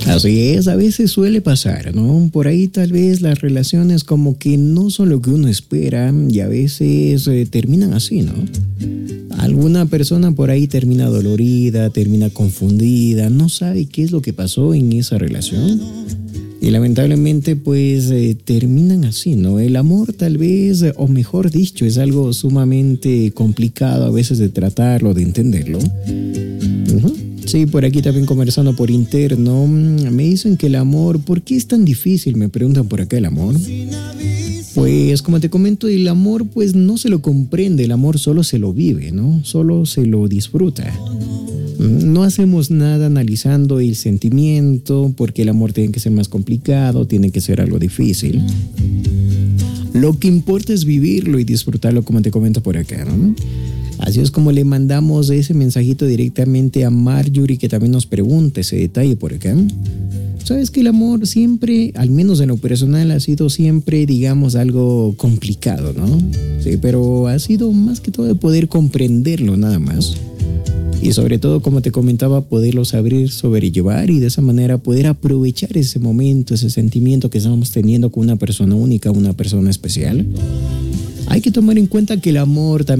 Así es, a veces suele pasar, ¿no? Por ahí tal vez las relaciones como que no son lo que uno espera y a veces terminan así, ¿no? Alguna persona por ahí termina dolorida, termina confundida, no sabe qué es lo que pasó en esa relación. Y lamentablemente pues terminan así, ¿no? El amor tal vez, o mejor dicho, es algo sumamente complicado a veces de tratarlo, de entenderlo. Sí, por aquí también conversando por interno, me dicen que el amor, ¿por qué es tan difícil? Me preguntan por acá el amor. Pues como te comento, el amor pues no se lo comprende, el amor solo se lo vive, ¿no? Solo se lo disfruta. No hacemos nada analizando el sentimiento, porque el amor tiene que ser más complicado, tiene que ser algo difícil. Lo que importa es vivirlo y disfrutarlo, como te comento por acá, ¿no? Así es como le mandamos ese mensajito directamente a Marjorie, que también nos pregunta ese detalle por acá. Sabes que el amor siempre, al menos en lo personal, ha sido siempre, digamos, algo complicado, ¿no? Sí, pero ha sido más que todo de poder comprenderlo nada más. Y sobre todo, como te comentaba, poderlo saber sobrellevar y de esa manera poder aprovechar ese momento, ese sentimiento que estamos teniendo con una persona única, una persona especial. Hay que tomar en cuenta que el amor también